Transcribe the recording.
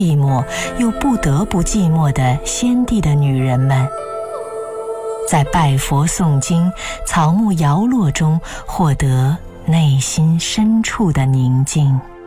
寂寞又不得不寂寞的先帝的女人们，在拜佛诵经、草木摇落中获得内心深处的宁静。